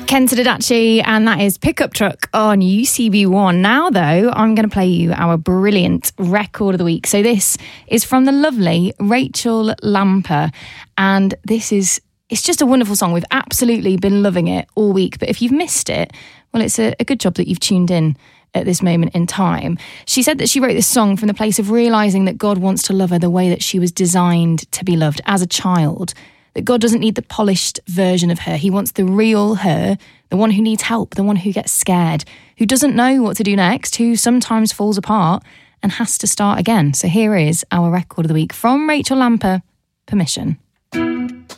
Ken Tadadachi, and that is Pickup Truck on UCB1. Now, though, I'm going to play you our brilliant record of the week. So this is from the lovely Rachel Lamper, and it's just a wonderful song. We've absolutely been loving it all week, but if you've missed it, well, it's a good job that you've tuned in at this moment in time. She said that she wrote this song from the place of realising that God wants to love her the way that she was designed to be loved as a child. That God doesn't need the polished version of her. He wants the real her, the one who needs help, the one who gets scared, who doesn't know what to do next, who sometimes falls apart and has to start again. So here is our record of the week from Rachel Lamper, Permission.